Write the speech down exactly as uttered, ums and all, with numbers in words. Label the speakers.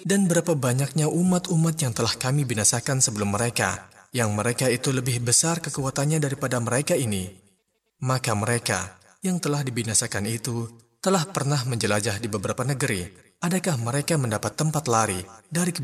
Speaker 1: Dan berapa banyaknya umat-umat yang telah kami binasakan sebelum mereka, yang mereka itu lebih besar kekuatannya daripada mereka ini. Maka mereka yang telah dibinasakan itu telah pernah menjelajah di beberapa negeri. Adakah mereka mendapat tempat lari dari